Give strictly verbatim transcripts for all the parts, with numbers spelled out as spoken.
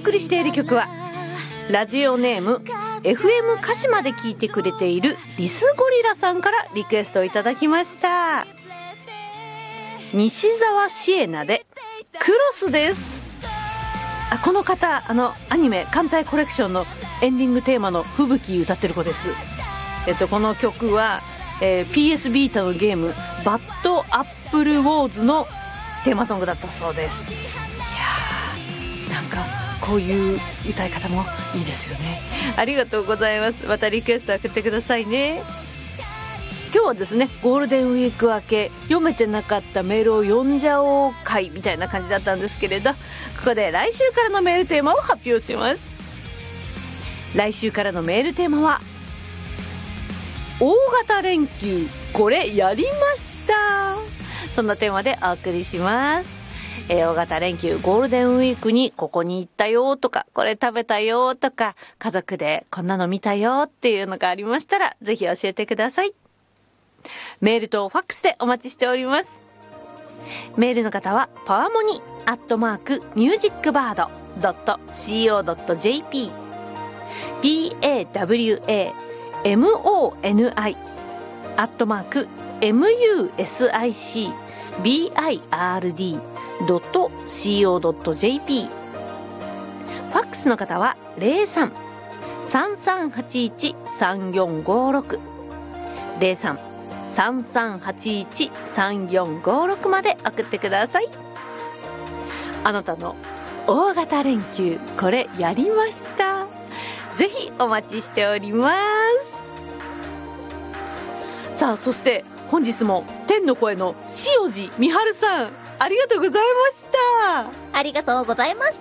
送りしている曲はラジオネーム エフエム 鹿島で聴いてくれているリスゴリラさんからリクエストをいただきました。西澤シエナでクロスです。あ、この方、あのアニメ艦隊コレクションのエンディングテーマの吹雪歌ってる子です。えっとこの曲は、えー、ピーエス ビータのゲームバッドアップルウォーズのテーマソングだったそうです。いやー、なんかこういう歌い方もいいですよね。ありがとうございます。またリクエスト送ってくださいね。今日はですね、ゴールデンウィーク明け読めてなかったメールを読んじゃおう会みたいな感じだったんですけれど、ここで来週からのメールテーマを発表します。来週からのメールテーマは大型連休これやりました。そんなテーマでお送りします。えー、大型連休ゴールデンウィークにここに行ったよとか、これ食べたよとか、家族でこんなの見たよっていうのがありましたらぜひ教えてください。メールとファックスでお待ちしております。メールの方はパワモニアットマークミュージックバードドットシーオードットジェーピー ピーエーダブリューエーエムオーエヌアイ アットマーク エムユーエスアイシービーアイアールディー ドットシーオードットジェーピー ファックスの方はゼロさん さんさんはちいち さんよんごろく ゼロさん さんさんはちいち さんよんごろくまで送ってください。あなたの大型連休これやりました。ぜひお待ちしております。さあ、そして本日も天の声の塩路みはるさん、ありがとうございました。 ありがとうございました。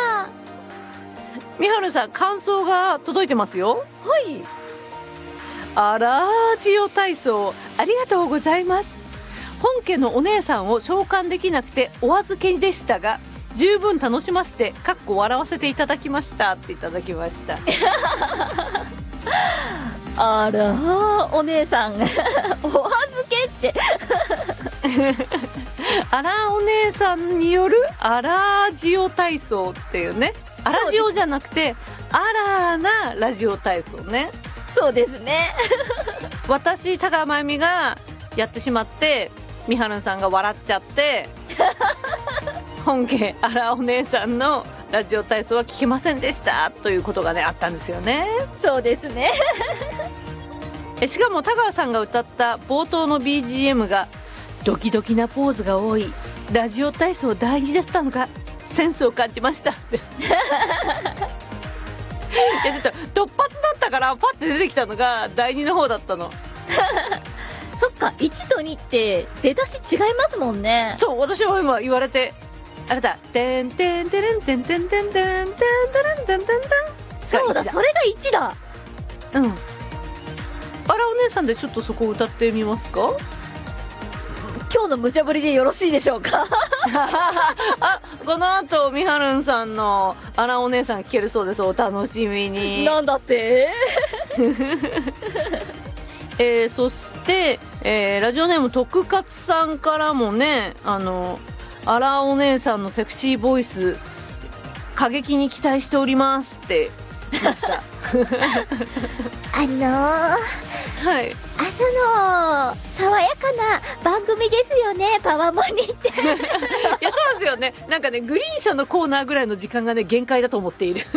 みはるさん、感想が届いてますよ。 はい。 あらージオ体操ありがとうございます。本家のお姉さんを召喚できなくてお預けでしたが、十分楽しませてかっこ笑わせていただきましたっていただきました。 あらーお姉さんお預けってあらお姉さんによるあらジオ体操っていうね、あらジオじゃなくてあらなラジオ体操ね。 そうですね。 私高真由美がやってしまってみはるんさんが笑っちゃって本家あらお姉さんのラジオ体操は聞けませんでしたということがねあったんですよね。 そうですね。 えしかも田川さんが歌った冒頭の ビージーエム がドキドキなポーズが多いラジオ体操大事だったのかセンスを感じましたっていやちょっと突発だったからパッて出てきたのがだいにの方だったの。 そっか、いちとにって出だし違いますもんね。 そう、私も今言われてあれだ、てんてんてれんてんてんてんてんてんてんてんてんてんてん、 そうだ、それがいちだ。 うん。あらお姉さんでちょっとそこを歌ってみますか。 今日の無茶ぶりでよろしいでしょうか。 あ、この後みはるんさんのあらお姉さん聞けるそうです。お楽しみに。 なんだってえー、そして、えー、ラジオネーム徳勝さんからもね、あのあらお姉さんのセクシーボイス過激に期待しておりますって言いました。 あのー、 はい、 朝の爽やかな番組ですよね、パワモニって。いや、 そうですよね。なんかね、グリーン車のコーナーぐらいの時間がね限界だと思っている。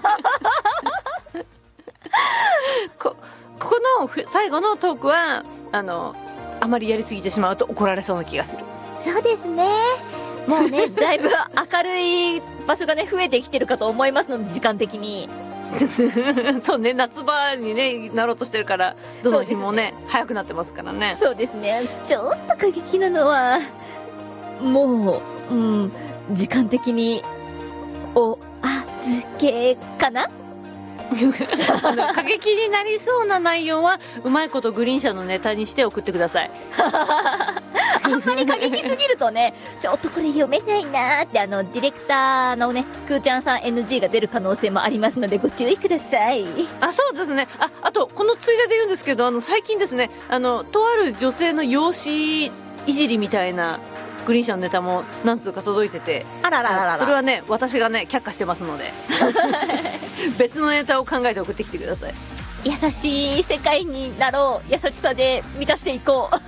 こここの最後のトークはあのあまりやりすぎてしまうと怒られそうな気がする。 そうですね。もうね、だいぶ明るい場所がね増えてきてるかと思いますので、時間的に。 そうね、夏場にねなろうとしてるからどの日も ね, ね早くなってますからね。 そうですね。ちょっと過激なのはもう、うん、時間的にお預けかな。 過激になりそうな内容はうまいことグリーン車のネタにして送ってください。 あんまり過激すぎるとね、ちょっとこれ読めないなーって、あのディレクターのねくーちゃんさん エヌジー が出る可能性もありますのでご注意ください。 あ、そうですね。あ、あとこのついでで言うんですけど、あの最近ですね、あのとある女性の容姿いじりみたいなグリーン車のネタも何通か届いてて、 あららららら。 それはね私がね却下してますので別のネタを考えて送ってきてください。 優しい世界になろう。優しさで満たしていこう。